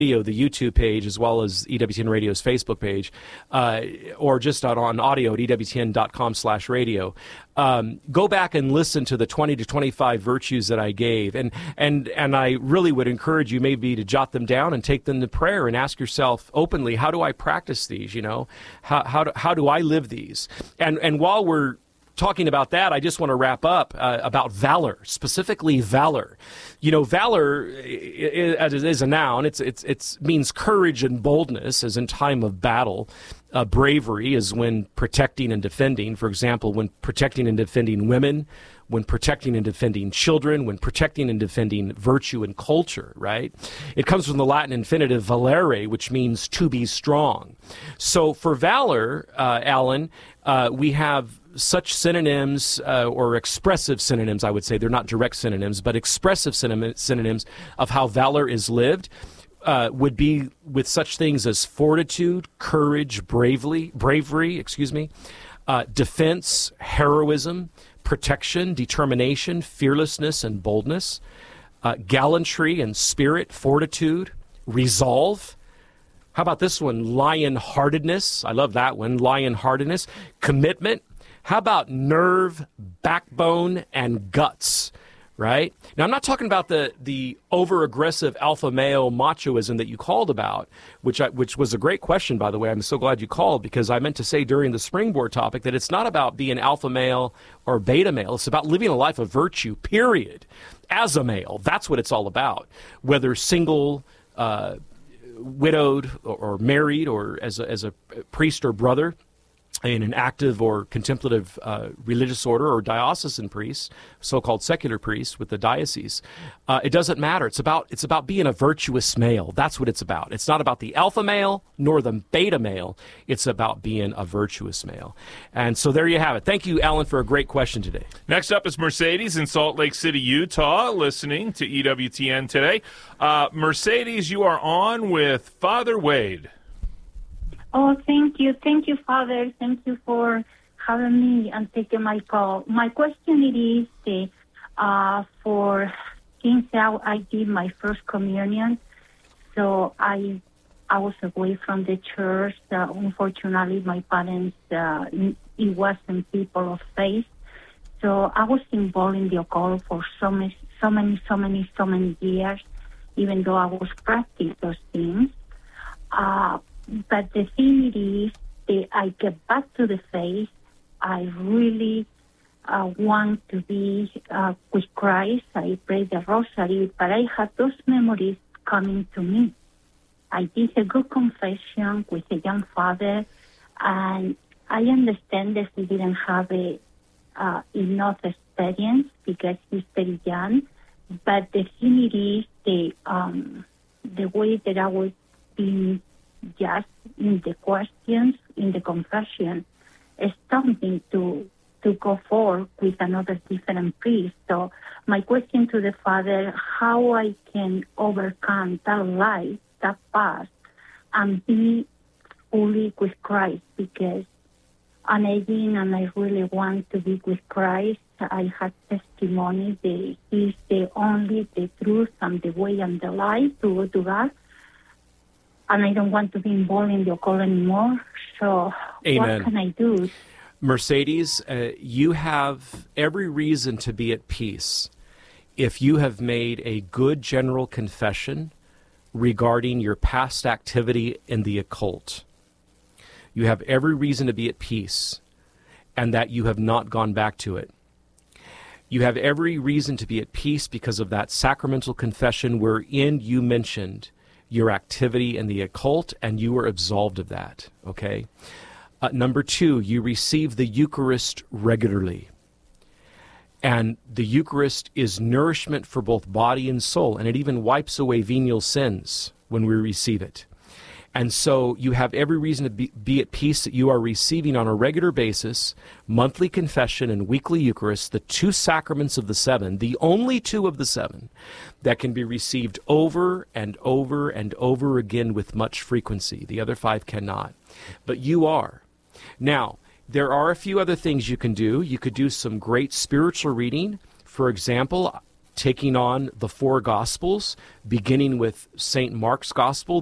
the YouTube page, as well as EWTN Radio's Facebook page, or just on audio at EWTN.com/radio. Go back and listen to the 20 to 25 virtues that I gave. And I really would encourage you maybe to jot them down and take them to prayer and ask yourself openly, how do I practice these? How do I live these? And while we're talking about that, I just want to wrap up about valor, specifically valor. Valor is a noun. It means courage and boldness, as in time of battle. Bravery is when protecting and defending. For example, when protecting and defending women, when protecting and defending children, when protecting and defending virtue and culture, right? It comes from the Latin infinitive valere, which means to be strong. So for valor, Alan, we have such synonyms or expressive synonyms, I would say. They're not direct synonyms, but expressive synonyms of how valor is lived would be with such things as fortitude, courage, bravery, defense, heroism, protection, determination, fearlessness, and boldness, gallantry and spirit, fortitude, resolve. How about this one? Lion-heartedness. I love that one. Lion-heartedness. Commitment. How about nerve, backbone, and guts, right? Now, I'm not talking about the over-aggressive alpha male machoism that you called about, which was a great question, by the way. I'm so glad you called, because I meant to say during the springboard topic that it's not about being alpha male or beta male. It's about living a life of virtue, period. As a male, that's what it's all about. Whether single, widowed, or married, or as a priest or brother, in an active or contemplative religious order, or diocesan priests, so-called secular priests with the diocese, it doesn't matter. It's about being a virtuous male. That's what it's about. It's not about the alpha male nor the beta male. It's about being a virtuous male. And so there you have it. Thank you, Alan, for a great question today. Next up is Mercedes in Salt Lake City, Utah, listening to EWTN today. Mercedes, you are on with Father Wade. Oh, thank you. Thank you, Father. Thank you for having me and taking my call. My question is, since I did my first communion, so I was away from the church. Unfortunately, my parents, it wasn't people of faith. So I was involved in the occult for so many years, even though I was practicing those things. But the thing is, I get back to the faith. I really want to be with Christ. I pray the rosary, but I have those memories coming to me. I did a good confession with a young father, and I understand that he didn't have enough experience because he's very young. But the thing is, the way that I was being just in the questions, in the confession, stopped me to go forward with another different priest. So my question to the Father, how I can overcome that life, that past, and be fully with Christ, because I'm aging and I really want to be with Christ. I have testimony that He's the only, the truth, and the way and the life to go to God. And I don't want to be involved in the occult anymore. So Amen. What can I do? Mercedes, you have every reason to be at peace if you have made a good general confession regarding your past activity in the occult. You have every reason to be at peace, and that you have not gone back to it. You have every reason to be at peace because of that sacramental confession wherein you mentioned your activity in the occult, and you were absolved of that, okay? Number two, you receive the Eucharist regularly. And the Eucharist is nourishment for both body and soul, and it even wipes away venial sins when we receive it. And so you have every reason to be at peace that you are receiving on a regular basis monthly confession and weekly Eucharist, the two sacraments of the seven, the only two of the seven that can be received over and over and over again with much frequency. The other five cannot. But you are. Now, there are a few other things you can do. You could do some great spiritual reading. For example, taking on the four Gospels, beginning with St. Mark's Gospel,